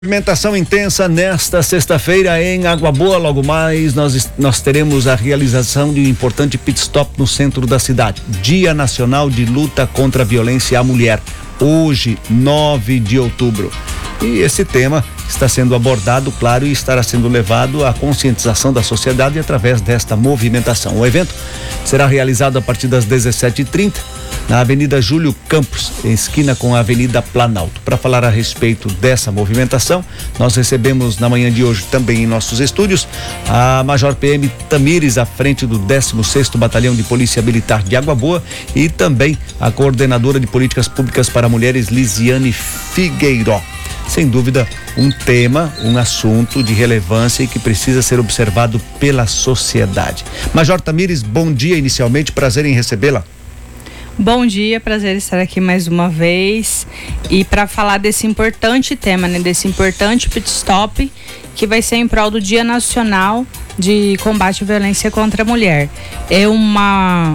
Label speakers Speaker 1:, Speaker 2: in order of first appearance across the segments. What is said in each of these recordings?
Speaker 1: Movimentação intensa nesta sexta-feira em Água Boa. Logo mais nós teremos a realização de um importante pit stop no centro da cidade. Dia Nacional de Luta contra a Violência à Mulher, hoje, 9 de outubro. E esse tema está sendo abordado, claro, e estará sendo levado à conscientização da sociedade através desta movimentação. O evento será realizado a partir das 17h30 na Avenida Júlio Campos, em esquina com a Avenida Planalto. Para falar a respeito dessa movimentação, nós recebemos na manhã de hoje também em nossos estúdios a Major PM Tamires, à frente do 16º Batalhão de Polícia Militar de Água Boa, e também a coordenadora de Políticas Públicas para Mulheres, Lisiane Figueiró. Sem dúvida, um tema, um assunto de relevância e que precisa ser observado pela sociedade. Major Tamires, bom dia inicialmente, prazer em recebê-la.
Speaker 2: Bom dia, prazer estar aqui mais uma vez e para falar desse importante tema, desse importante pit stop que vai ser em prol do Dia Nacional de Combate à Violência contra a Mulher. É uma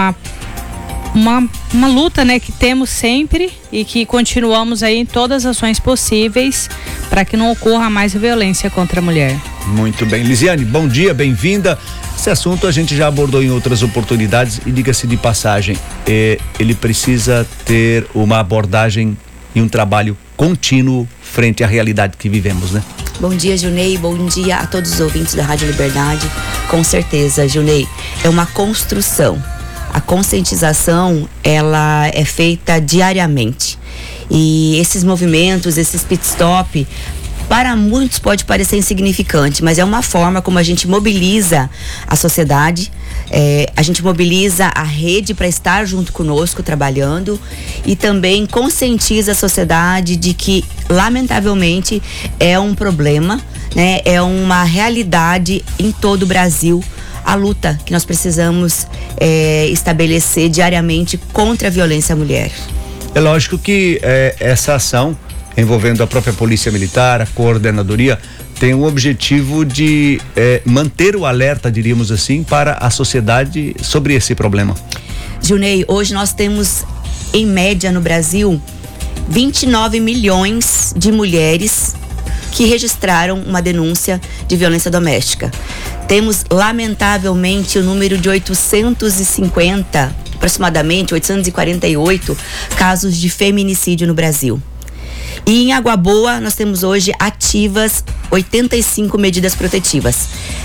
Speaker 2: luta, que temos sempre e que continuamos aí em todas as ações possíveis para que não ocorra mais violência contra a mulher.
Speaker 1: Muito bem. Lisiane, bom dia, bem-vinda. Esse assunto a gente já abordou em outras oportunidades e, diga-se de passagem, ele precisa ter uma abordagem e um trabalho contínuo frente à realidade que vivemos, né?
Speaker 3: Bom dia, Junei, bom dia a todos os ouvintes da Rádio Liberdade. Com certeza, Junei, é uma construção. A conscientização, ela é feita diariamente. E esses movimentos, esses pit stop, para muitos pode parecer insignificante, mas é uma forma como a gente mobiliza a sociedade, a gente mobiliza a rede para estar junto conosco, trabalhando, e também conscientiza a sociedade de que, lamentavelmente, é um problema, é uma realidade em todo o Brasil, a luta que nós precisamos estabelecer diariamente contra a violência à mulher.
Speaker 1: É lógico que essa ação envolvendo a própria Polícia Militar, a coordenadoria, tem o objetivo de manter o alerta, diríamos assim, para a sociedade sobre esse problema.
Speaker 3: Junei, hoje nós temos, em média no Brasil, 29 milhões de mulheres que registraram uma denúncia de violência doméstica. Temos, lamentavelmente, o número de 850, aproximadamente 848 casos de feminicídio no Brasil. E em Água Boa, nós temos hoje ativas 85 medidas protetivas.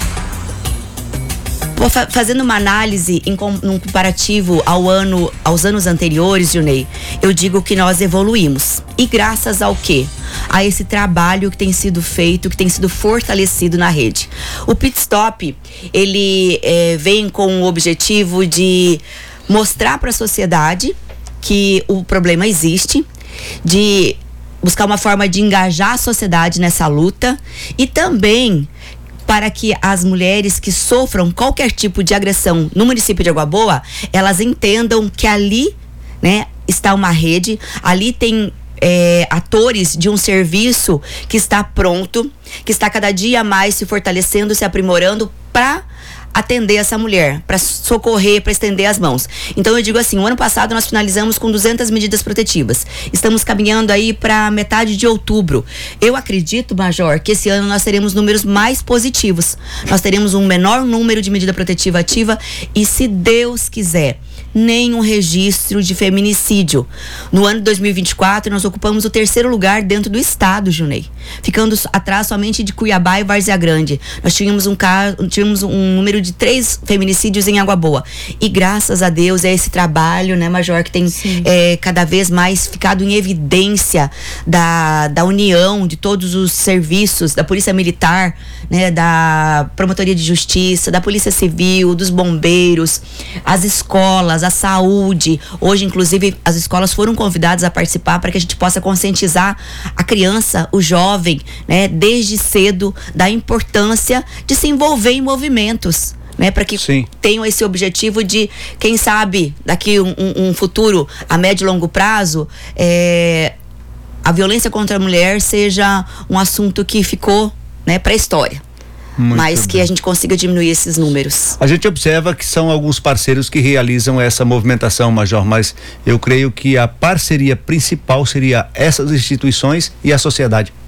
Speaker 3: Fazendo uma análise num comparativo aos anos anteriores, Junei, eu digo que nós evoluímos. E graças ao quê? A esse trabalho que tem sido feito, que tem sido fortalecido na rede. O pit stop, ele vem com o objetivo de mostrar para a sociedade que o problema existe, de buscar uma forma de engajar a sociedade nessa luta e também para que as mulheres que sofram qualquer tipo de agressão no município de Água Boa, elas entendam que ali, está uma rede, ali tem atores de um serviço que está pronto, que está cada dia mais se fortalecendo, se aprimorando para atender essa mulher, para socorrer, para estender as mãos. Então eu digo assim, o ano passado nós finalizamos com 200 medidas protetivas. Estamos caminhando aí para metade de outubro. Eu acredito, Major, que esse ano nós teremos números mais positivos. Nós teremos um menor número de medida protetiva ativa e, se Deus quiser, nenhum registro de feminicídio. No ano de 2024, nós ocupamos o 3º lugar dentro do estado, Junei, ficando atrás somente de Cuiabá e Várzea Grande. Nós tínhamos um número de 3 feminicídios em Água Boa. E graças a Deus é esse trabalho, Major, que tem cada vez mais ficado em evidência da união de todos os serviços, da Polícia Militar, da Promotoria de Justiça, da Polícia Civil, dos bombeiros, as escolas, a saúde. Hoje, inclusive, as escolas foram convidadas a participar para que a gente possa conscientizar a criança, o jovem, desde cedo, da importância de se envolver em movimentos, para que tenham esse objetivo de, quem sabe, daqui um futuro a médio e longo prazo, a violência contra a mulher seja um assunto que ficou, para a história. mas que a gente consiga diminuir esses números.
Speaker 1: A gente observa que são alguns parceiros que realizam essa movimentação, Major, mas eu creio que a parceria principal seria essas instituições e a sociedade.